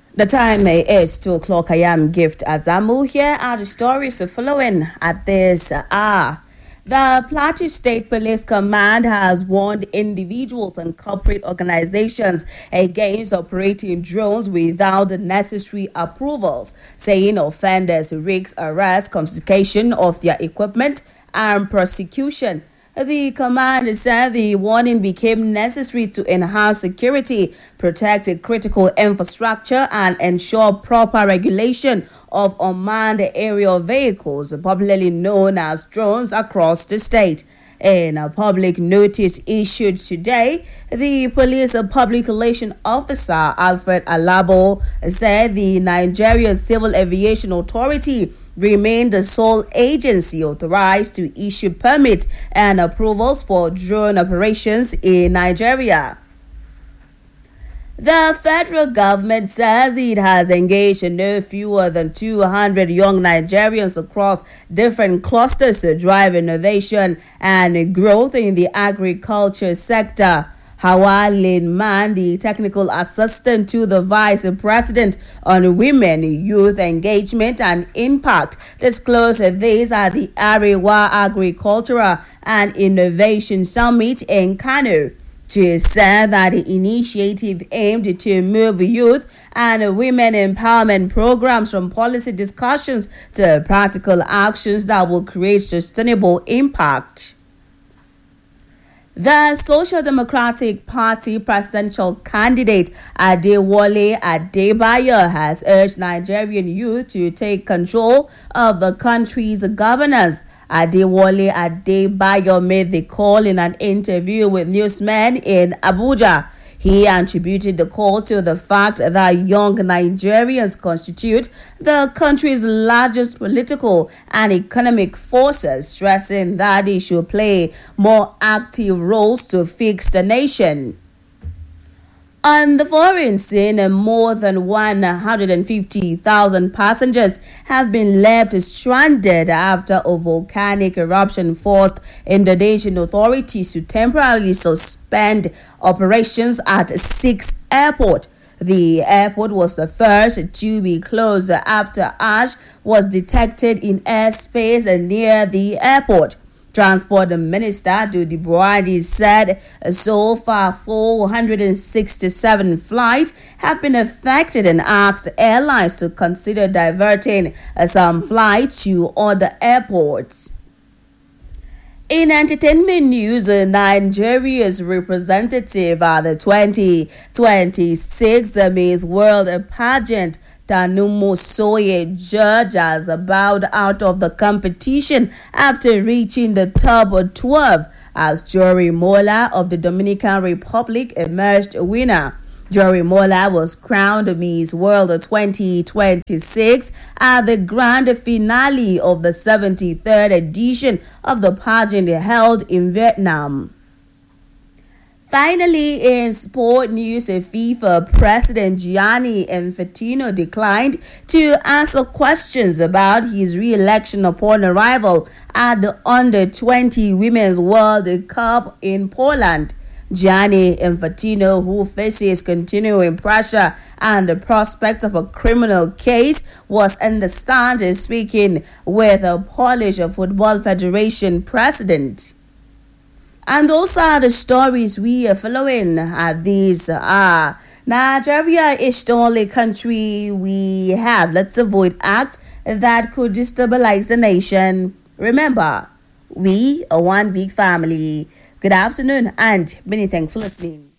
The time is 2 o'clock. I am Gift Azamu. Here are the stories following at this hour. The Plateau State Police Command has warned individuals and corporate organizations against operating drones without the necessary approvals, saying offenders risk arrest, confiscation of their equipment, and prosecution. The command said the warning became necessary to enhance security, protect critical infrastructure, and ensure proper regulation of unmanned aerial vehicles, popularly known as drones, across the state. In a public notice issued today, the police public relations officer Alfred Alabo said the Nigerian Civil Aviation Authority remain the sole agency authorized to issue permits and approvals for drone operations in Nigeria. The federal government says it has engaged no fewer than 200 young Nigerians across different clusters to drive innovation and growth in the agriculture sector. Hawa Linman, the technical assistant to the vice president on women, youth engagement and impact, disclosed this at the Arewa Agricultural and Innovation Summit in Kano. She said that the initiative aimed to move youth and women empowerment programs from policy discussions to practical actions that will create sustainable impact. The Social Democratic Party presidential candidate Adewale Adebayo has urged Nigerian youth to take control of the country's governance. Adewale Adebayo made the call in an interview with newsmen in Abuja. He attributed the call to the fact that young Nigerians constitute the country's largest political and economic forces, stressing that they should play more active roles to fix the nation. On the foreign scene, more than 150,000 passengers have been left stranded after a volcanic eruption forced Indonesian authorities to temporarily suspend operations at 6 airports. The airport was the first to be closed after ash was detected in airspace near the airport. Transport Minister Dodi Buhari said so far 467 flights have been affected and asked airlines to consider diverting some flights to other airports. In entertainment news, Nigeria's representative at the 2026 Miss World pageant, Tanumo Soye George, bowed out of the competition after reaching the top 12 as Jory Mola of the Dominican Republic emerged winner. Jory Mola was crowned Miss World 2026 at the grand finale of the 73rd edition of the pageant held in Vietnam. Finally, in sport news, FIFA President Gianni Infantino declined to answer questions about his re-election upon arrival at the Under-20 Women's World Cup in Poland. Gianni Infantino, who faces continuing pressure and the prospect of a criminal case, was understood speaking with a Polish Football Federation president. And those are the stories we are following at these Nigeria is the only country we have. Let's avoid acts that could destabilize the nation. Remember, we are one big family. Good afternoon and many thanks for listening.